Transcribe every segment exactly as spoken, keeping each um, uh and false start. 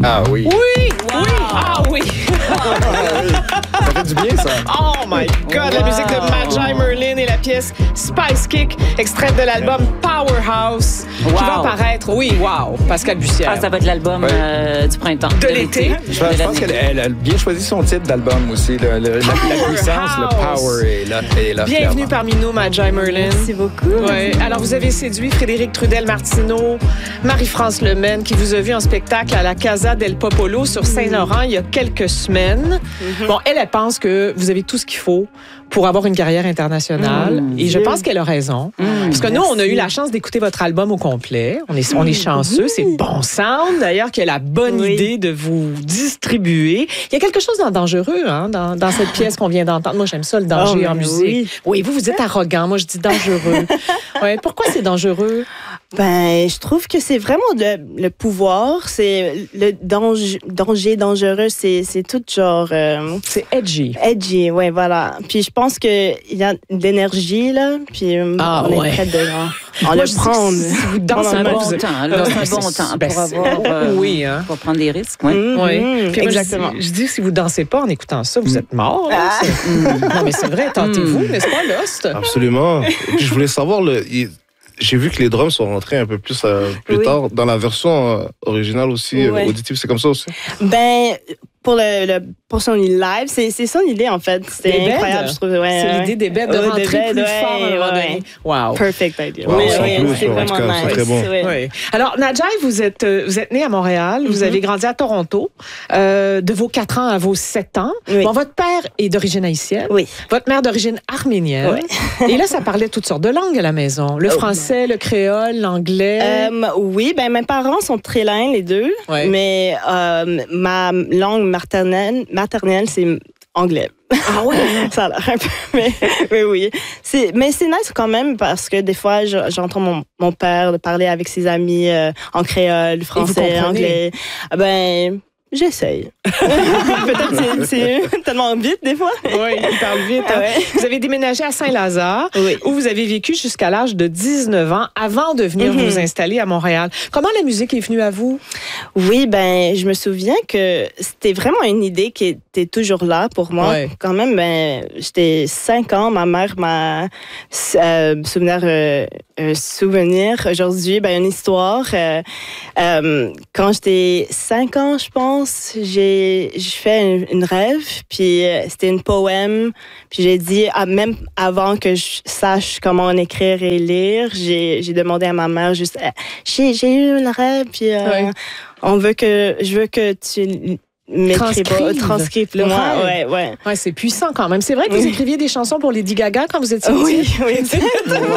Ah oui. Oui, Wow. oui, ah oui. Ça fait du bien, ça. Oh my God, la Wow. musique de Magi Merlin et la pièce Spice Kick, extraite de l'album Powerhouse, qui Wow. va apparaître. Oui, wow, Pascal Bussière. Ah, ça va être l'album Ouais. euh, du printemps. De l'été. Je, je pense qu'elle elle a bien choisi son titre d'album aussi. Le, le- la, la puissance, le power est là. Est là Bienvenue clairement. parmi nous, Magi Merlin. Merci beaucoup. Ouais. Alors, vous avez séduit Frédéric Trudel-Martineau, Marie-France Lemaine, qui vous a vu en spectacle à la Casa del Popolo sur Saint-Laurent il y a quelques semaines. Mm-hmm. Bon, elle, elle pense que vous avez tout ce qu'il faut pour avoir une carrière internationale. Mmh. Et je pense qu'elle a raison. Mmh. Parce que nous, on a eu la chance d'écouter votre album au complet. On est, on est chanceux. C'est bon sound, d'ailleurs, qui a la bonne Oui. idée de vous distribuer. Il y a quelque chose de dangereux hein, dans, dans cette pièce qu'on vient d'entendre. Moi, j'aime ça, le danger Oh, en mais musique. oui. Oui, vous, vous êtes arrogant. Moi, je dis dangereux. Ouais, pourquoi c'est dangereux? Ben, je trouve que c'est vraiment le, le pouvoir, c'est le danger, danger dangereux, c'est, c'est tout genre euh, C'est edgy. edgy, ouais, voilà. Puis je pense que il y a de l'énergie là, puis euh, Ah, on ouais. est prêt de en Moi, le je dis prendre. que si vous dansez C'est un pas, bon vous êtes- temps. Là, c'est un bon temps Ben, pour c'est- avoir... euh, Oui, hein. Pour prendre des risques, oui. Mhm, Oui. Puis moi, je dis- exactement. Je, dis que si vous dansez pas en écoutant ça, vous êtes mort. là. Ah. C'est- Non, mais c'est vrai, tentez-vous, n'est-ce pas, Lost? Absolument. Et puis, je voulais savoir, le, il- j'ai vu que les drums sont rentrés un peu plus euh, plus Oui. tard dans la version euh, originale aussi, Ouais. euh, auditive. C'est comme ça aussi? Ben, pour le, le pour son live, c'est, c'est son idée en fait. Des C'est beds? incroyable, je trouve. Ouais, C'est ouais. l'idée des bêtes de Ouais, rentrer des beds, plus ouais, fort à un moment ouais. donné. Wow. Perfect idea. Wow, Oui, c'est oui, cool, c'est en tout vraiment cas, c'est nice. très bon. Ouais. Oui. Alors, Nadjai, vous êtes, euh, vous êtes né à Montréal, vous Mhm. avez grandi à Toronto, euh, de vos quatre ans à vos sept ans. Oui. Bon, votre père est d'origine haïtienne, Oui. votre mère d'origine arménienne. Et là, ça parlait toutes sortes de langues à la maison. Le Oh. français, le créole, l'anglais. Euh, oui, ben mes parents sont trilingues les deux, Ouais. mais euh, ma langue maternelle, maternelle c'est anglais. Ah ouais? Ça a l'air un peu, mais, mais oui. C'est, mais c'est nice quand même parce que des fois, je- j'entends mon, mon père parler avec ses amis euh, en créole, français, comprenez? anglais. Ah ben, j'essaye. Peut-être c'est, c'est tellement vite des fois. Oui, il parle vite. hein. Ouais. Vous avez déménagé à Saint-Lazare, Oui. où vous avez vécu jusqu'à l'âge de dix-neuf ans avant de venir Mhm. vous installer à Montréal. Comment la musique est venue à vous? Oui, ben, je me souviens que c'était vraiment une idée qui était toujours là pour moi. Ouais. Quand même, ben, j'étais cinq ans, ma mère m'a euh, souvenir, euh, un souvenir aujourd'hui, ben, une histoire. Euh, euh, quand j'étais cinq ans, je pense, j'ai, j'ai fait une, une rêve, puis euh, c'était un poème, puis j'ai dit, ah, même avant que je sache comment en écrire et lire, j'ai, j'ai demandé à ma mère juste, euh, j'ai, j'ai eu un rêve, puis euh, Ouais. on veut que, je veux que tu m'écrives, Transcrive transcrive le pour moi. rêve. Ouais, ouais. Ouais, c'est puissant quand même. C'est vrai que vous Oui. écriviez des chansons pour Lady Gaga quand vous étiez Oui, petite? oui, exactement.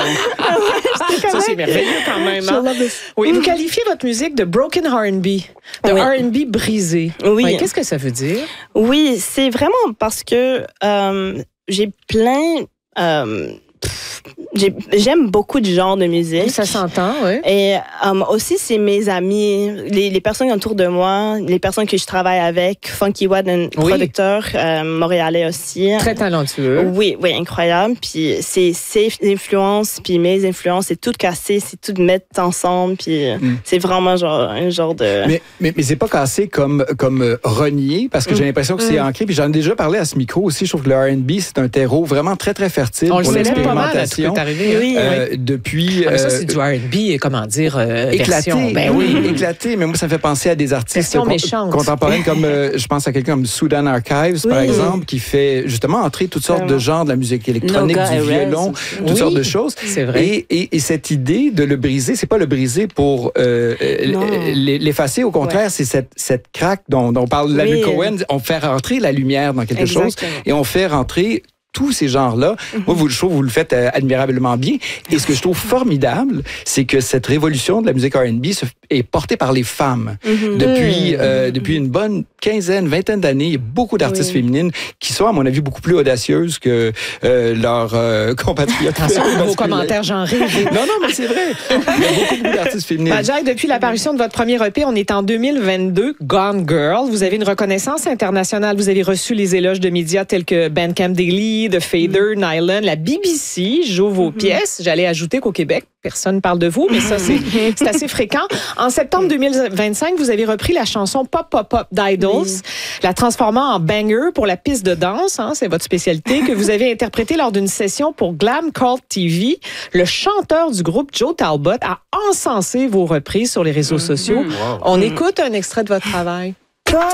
Ça, c'est merveilleux quand même. hein? Oui, vous qualifiez votre musique de broken R and B, de Oui. R and B brisé. Oui. Ouais, qu'est-ce que ça veut dire? Oui, c'est vraiment parce que euh, j'ai plein. euh, pff, j'ai- j'aime beaucoup de genres de musique. Ça s'entend, oui. Et euh, aussi, c'est mes amis, les, les personnes autour de moi, les personnes que je travaille avec. Funky Wad, un Oui. producteur euh, montréalais aussi. Très talentueux. Oui, oui, incroyable. Puis c'est ses influences, puis mes influences, c'est tout cassé, c'est tout mettre ensemble. Puis Mm. c'est vraiment genre un genre de. Mais, mais, mais c'est pas cassé comme, comme euh, renié, parce que j'ai l'impression que c'est Mm. ancré. Puis j'en ai déjà parlé à ce micro aussi. Je trouve que le R and B, c'est un terreau vraiment très, très fertile On le pour célèbre pas mal, là, tout l'expérimentation. peut arriver. hein? Oui, Euh, depuis. Ah, mais ça, euh, c'est du R and B, et comment dire, euh, éclaté. version. Ben oui. Éclaté, mais moi, ça me fait penser à des artistes Version con- méchante. contemporaines comme, euh, je pense à quelqu'un comme Sudan Archives, par Oui. exemple, qui fait justement entrer toutes sortes de Vraiment. genres, de la musique électronique, Noga du Erez violon, aussi. toutes Oui, sortes de choses. c'est vrai. Et, et, et cette idée de le briser, c'est pas le briser pour euh, Non. l'effacer, au contraire, c'est cette, cette craque dont, dont parle Lanu Oui. Cohen. On fait rentrer la lumière dans quelque chose Exactement. et on fait rentrer tous ces genres-là. Moi, vous, je trouve que vous le faites euh, admirablement bien. Et ce que je trouve formidable, c'est que cette révolution de la musique R and B se- est portée par les femmes. Mhm. Depuis, euh, depuis une bonne quinzaine, vingtaine d'années, il y a beaucoup d'artistes Oui. féminines qui sont, à mon avis, beaucoup plus audacieuses que euh, leurs euh, compatriotes. Attention à vos masculins. commentaires genrés. Non, non, mais c'est vrai. Il y a beaucoup, beaucoup d'artistes féminines. Majai, depuis l'apparition de votre premier E P, on est en deux mille vingt-deux, Gone Girl. Vous avez une reconnaissance internationale. Vous avez reçu les éloges de médias tels que Bandcamp Daily, The Fader, Nylon, la B B C joue vos pièces. J'allais ajouter qu'au Québec, personne parle de vous, mais ça, c'est, c'est assez fréquent. En septembre deux mille vingt-cinq, vous avez repris la chanson Pop Pop Pop d'Idols, oui. la transformant en banger pour la piste de danse, hein, c'est votre spécialité, que vous avez interprétée lors d'une session pour Glam Cult T V. Le chanteur du groupe, Joe Talbot, a encensé vos reprises sur les réseaux sociaux. Wow. On écoute un extrait de votre travail.